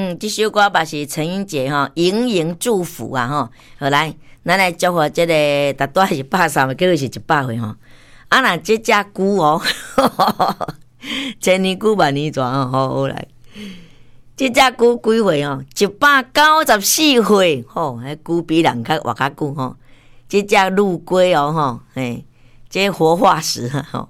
这首歌嘛是陈英杰吼，盈盈祝福啊吼。好来，咱来祝福这个大多是130岁，结果是100岁吼。啊，那这只牛哦，千年牛万年船哦，好来。这只牛几岁哦？194岁吼，迄牛比人较活较久吼。这只陆龟哦吼，嘿，这活化石吼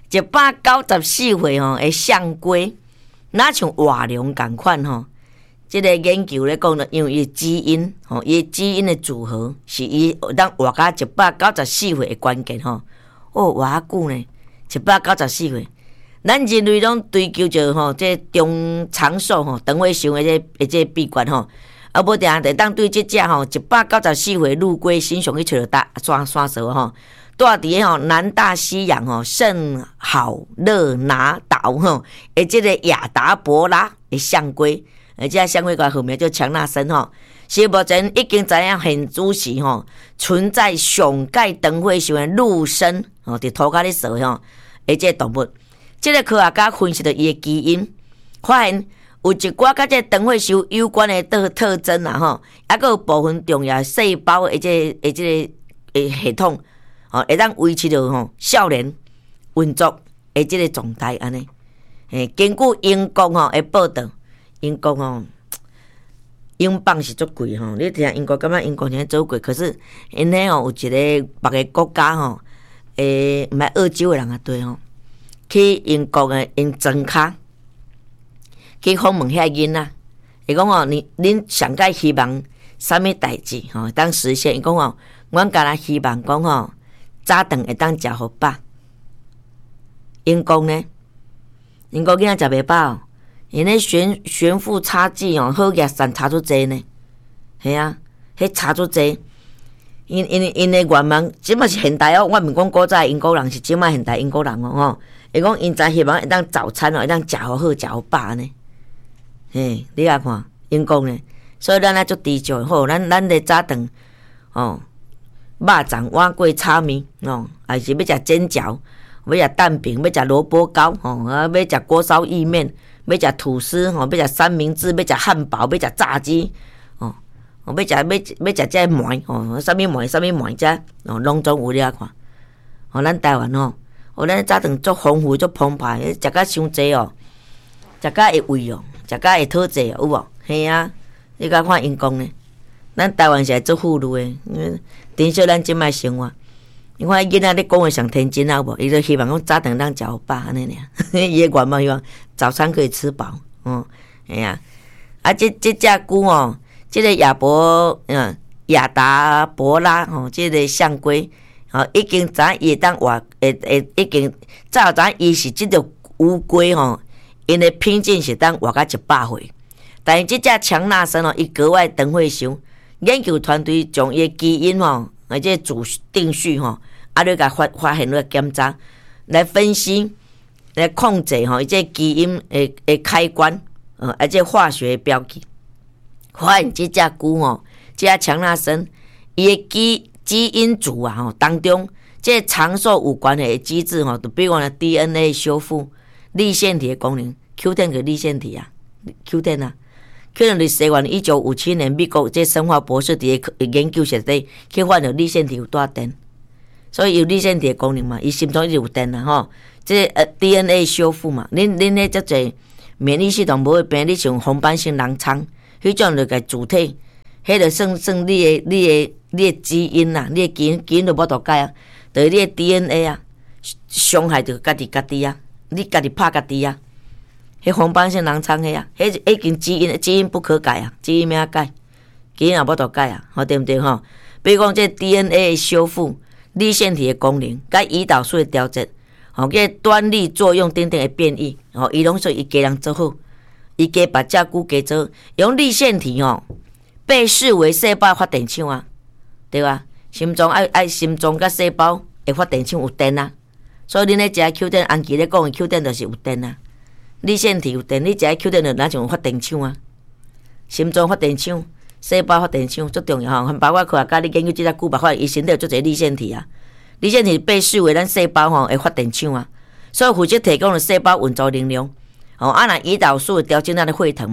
，194岁吼，会象龟，哪像活龙共款吼。这个研究咧讲了，因为伊基因吼，伊基因的组合是伊当活到194岁的关键吼。哦，活较久呢，194岁。咱人类拢追求着吼，这中长寿吼，长寿的这秘诀吼。啊，无定得当对这只吼194岁陆龟欣赏去找到山蛇吼，住伫吼南大西洋吼圣好勒拿岛吼，这个亚达伯拉的象龟，这象龟个号名叫强纳森吼，是目前已经知影现主时吼存在上界长寿的陆生吼，伫土骹咧踅吼，这个动物，这个科学家分析了伊的基因，发现。有一寡甲这长寿有关的特征啊吼，还佫有部分重要细胞的这个系统，吼会当维持着吼少年运作的这个状态安尼。根据英国吼的报道，英国吼英镑是足贵吼，你听英国感觉英国现做贵，可是因咧吼有一个别个国家吼，毋系澳洲的人啊对吼，去英国的因庄卡。去访问遐囡仔，伊讲吼，恁上界希望啥物代志吼当实现？伊讲吼，阮家来希望讲吼，早顿会当食好饱。因讲呢，因讲囡仔食袂饱，因咧悬浮差距哦，好业产差出济呢，系啊，迄差出济。因的愿望，即嘛是现代哦，我毋讲古早英国人是即嘛现代英国人哦吼。伊讲因真希望会当早餐哦，会当食好好，食好饱呢。嘿，你来看，因讲呢，所以咱来做追求，好，咱的早顿哦，肉粽、碗粿、炒面哦，还是要食煎饺，要食蛋饼，要食萝卜糕哦，要食锅烧意面，要食吐司吼，要食三明治，要食汉堡，要食炸鸡哦，要食这糜哦，啥物糜这哦，拢总有你来看。哦，咱台湾吼，咱早顿足丰富足澎湃，食甲伤济哦，食甲会胃哦。食甲会讨济有无？嘿啊！你甲看因讲呢，咱台湾是做富裕的，珍惜咱即摆生活。你看囡仔咧讲话上天真啊，有无？伊就希望讲早顿当食好饱安尼尔，伊的愿望希望早餐可以吃饱。嘿啊！啊，这只牛哦，这个亚达伯拉哦，这个象龟哦，已经知影伊当活，已经早知影伊是即个乌龟吼。因的品种是当活到100岁，但是这只强纳森哦，伊格外长寿。研究团队将伊的基因吼，而且主定序吼，你甲发现了检查，来分析，来控制吼，伊这基因的开关，而且化学标记，发现这只牛吼，这只强纳森，伊的基因组啊吼当中，这长寿有关的机制吼，就比如讲 DNA 修复。粒线体的功能 ，Q10 个粒线体啊 ，Q10 啊 ，Q10 是西元1957年美国这生化博士伫个研究室底去发现粒线体有带电，所以有粒线体的功能嘛，伊心中一直有电啊吼。这DNA 修复嘛，恁咧遮侪免疫系统无会病，你像红斑性狼疮，迄种就个主体，迄就算你的基因呐，你的基因就无度改啊，就是你的 DNA 啊，伤害着家己啊。你家己拍家己啊！迄红斑性狼疮迄啊，迄已经基因不可改啊，基因咩改？基因也无度改啊，好对毋对吼？比如讲这 DNA 的修复、粒线体的功能、甲胰岛素的调节，吼，这端粒作用等等的变异，吼，伊拢说伊家人做好，伊家把只牛家做，用粒线体吼，被视为细胞发电厂啊，对吧？心脏爱心脏甲细胞会发电厂有电啊。所以恁咧食 Q10， 安琪咧讲的 Q10 就是有电啊，粒线体有电，你食 Q10 就哪像发电厂啊？心脏发电厂、细胞发电厂足重要吼。包括科学家咧研究即只牛，发现伊身体有足侪粒线体啊。粒线体被视为咱细胞吼会发电厂啊，所以负责提供了细胞运作能量。哦，若胰岛素调整咱的血糖嘛，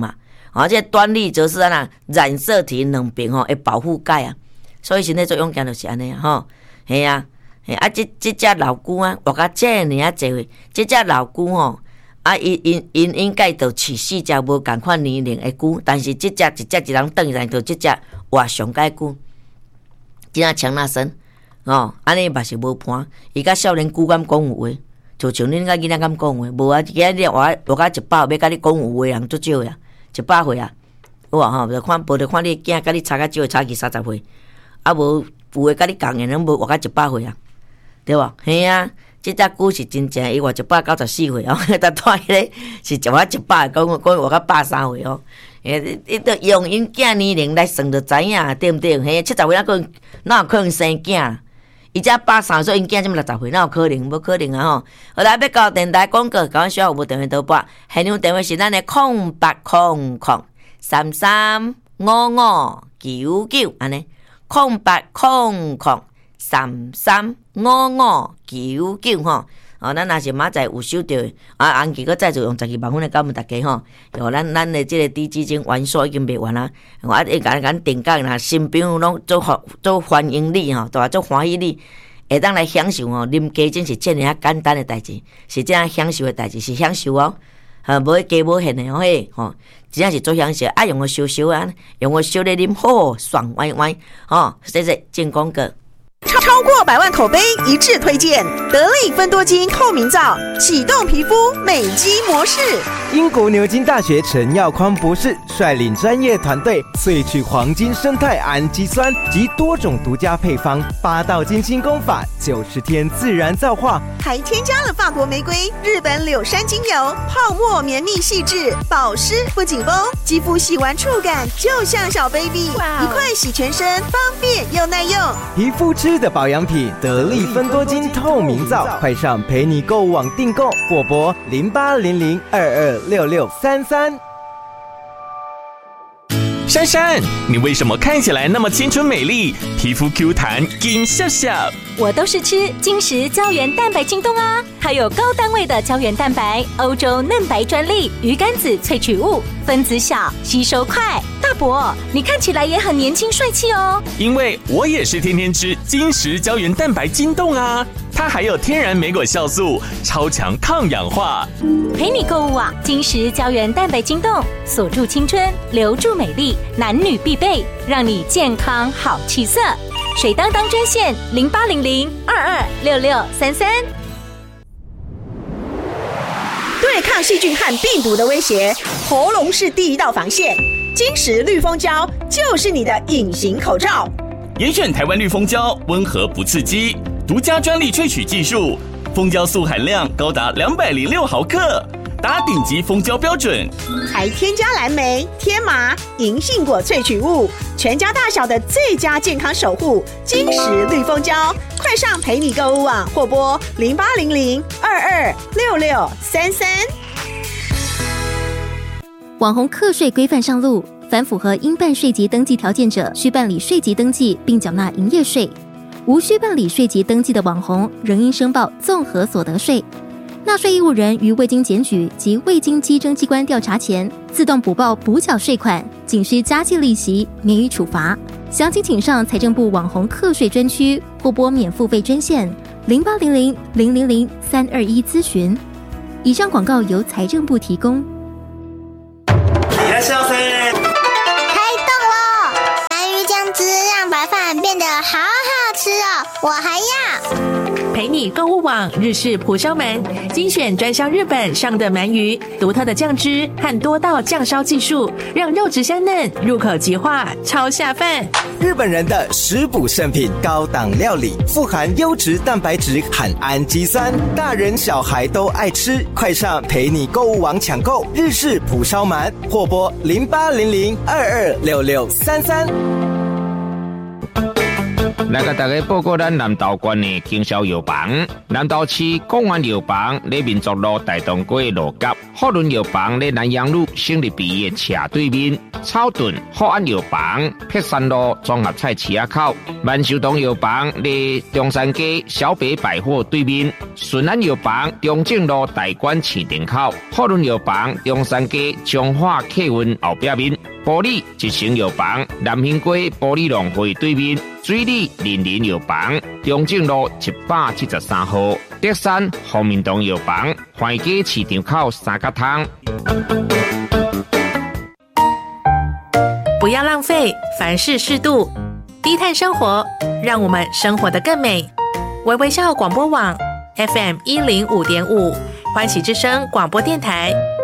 这端粒则是染色体两边会保护钙啊，所以身体作用件就是安尼啊，系啊，这只老菇啊，活到这么啊侪岁，这只老菇因应该就饲4只无共款年龄的菇，但是这只一人等来就这只活上介久，真啊强那身安尼嘛是无伴，伊甲少年菇敢讲有话。就像恁甲囡仔敢讲话，无啊！今日活到100，要甲你讲有话人足少呀，100岁啊，有啊就看无就看你囝甲你差较少，差去30岁，啊无有诶甲你共的人无活到100岁啊，对无？嘿啊，即只股是真正伊活194岁哦，但带迄个是活到100，讲活到130岁哦，伊都用因囝年龄来算就知影，对毋对？嘿，70岁哪有可能生囝？伊只83岁，因囝这么60岁，哪有可能？无可能啊！吼！后来要到电台广告，甲阮小有无电话倒拨，现场电话是咱的0800335599安尼0800335599吼。咱若是明仔有收到红旗，佮再就用12万分来感恩大家吼。咱的这个低基金完数已经卖完啦，咱定价啦，新朋友拢做欢迎你吼，对吧？做欢喜你，会当来享受吼。啉鸡精是这样简单的代志，是这样享受的代志，是享受哦。无加无限的嘿吼，真正是做享受。用个小小用个小的啉好爽歪歪吼。这是进广告。 超过100万口碑一致推荐得力芬多精透明皂，启动皮肤美肌模式。 英国牛津大学陈耀匡博士率领专业团队萃取黄金生态氨基酸及多种独家配方，8道精清功法，90天自然皂化， 还添加了法国玫瑰、日本柳杉精油，泡沫绵密细致，保湿不紧绷，肌肤洗完触感就像小 baby， 一块洗全身，方便又耐用。 皮肤吃的保养品得力芬多精透明皂，快上陪你购物网订购或拨0800226633。 珊珊，你为什么看起来那么清纯美丽，皮肤 Q 弹金笑笑？ 我都是吃金石胶原蛋白精冻啊，它有高单位的胶原蛋白，欧洲嫩白专利，鱼肝子萃取物，分子小，吸收快。大伯，你看起来也很年轻帅气哦。 因为我也是天天吃金石胶原蛋白精冻啊，它还有天然莓果酵素，超强抗氧化。 陪你购物网，金石胶原蛋白精冻，锁住青春，留住美丽，男女必备，让你健康好气色。水当当专线0800226633。 对抗细菌和病毒的威胁，喉咙是第一道防线。金石绿蜂胶就是你的隐形口罩。 严选台湾绿蜂胶，温和不刺激，独家专利萃取技术，蜂胶素含量高达206毫克，达顶级蜂胶标准， 还添加蓝莓、天麻、银杏果萃取物，全家大小的最佳健康守护。金石绿蜂胶，快上陪你购物网或拨0800226633。 网红课税规范上路，凡符合应办税籍登记条件者，需办理税籍登记并缴纳营业税。无需办理税籍登记的网红，仍应申报综合所得税。纳税义务人于未经检举及未经稽征机关调查前，自动补报补缴税款，仅需加计利息，免予处罚。详情请上财政部网红课税专区或拨免付费专线0800000321咨询。以上广告由财政部提供。 开动了！南鱼酱汁让白饭变得好好吃哦，我还要。 陪你购物网日式蒲烧鳗，精选专销日本上等鳗鱼，独特的酱汁和多道酱烧技术，让肉质香嫩，入口即化，超下饭。 日本人的食补圣品，高档料理，富含优质蛋白质和氨基酸，大人小孩都爱吃。快上陪你购物网抢购日式蒲烧鳗，或拨0800226633。 来甲大家报告咱南投县的经销药房。南投区公园药房咧民族路大东街路角，福伦药房咧南阳路省立毕业斜对面，草屯福安药房碧山路综合菜市口，万寿堂药房咧中山街小北百货对面，顺安药房中正路大馆市场口，福伦药房中山街中华客运后壁面。玻璃一成药房南兴街玻璃农会对面，水里林林药房中正路173号，德山福民堂药房怀街市场口三角汤。 不要浪费，凡事适度，低碳生活，让我们生活得更美。微微笑广播网 FM105.5，欢喜之声广播电台